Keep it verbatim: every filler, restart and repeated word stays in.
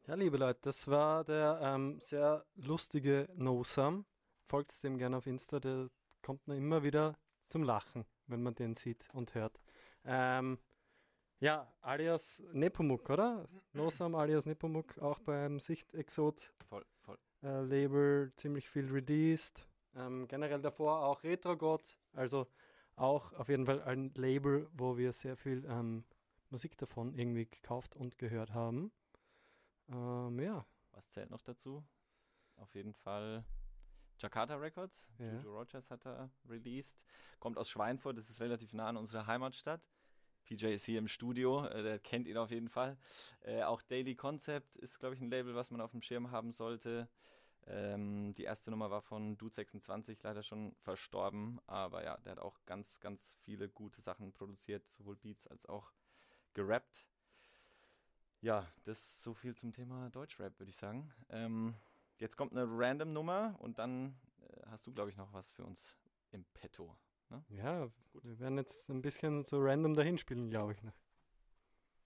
Ja, liebe Leute, das war der ähm, sehr lustige No-Sam. Folgt dem gerne auf Insta, der kommt mir immer wieder zum Lachen, wenn man den sieht und hört. Ähm, ja, alias Nepomuk, oder? No-Sam alias Nepomuk, auch beim Sicht-Exot Voll, voll. äh, Label ziemlich viel released. Ähm, generell davor auch Retro-God, also auch auf jeden Fall ein Label, wo wir sehr viel ähm, Musik davon irgendwie gekauft und gehört haben. Ähm, ja, Was zählt noch dazu? Auf jeden Fall Jakarta Records. ja. Juju Rogers hat er released. Kommt aus Schweinfurt, das ist relativ nah an unserer Heimatstadt. P J ist hier im Studio, äh, der kennt ihn auf jeden Fall. Äh, auch Daily Concept ist, glaube ich, ein Label, was man auf dem Schirm haben sollte. Ähm, die erste Nummer war von Dude sechsundzwanzig, leider schon verstorben. Aber ja, der hat auch ganz, ganz viele gute Sachen produziert, sowohl Beats als auch gerappt. Ja, das ist so viel zum Thema Deutschrap, würde ich sagen. Ähm, jetzt kommt eine random Nummer und dann äh, hast du, glaube ich, noch was für uns im Petto. Ne? Ja, Gut. wir werden jetzt ein bisschen so random dahinspielen, glaube ich. Noch.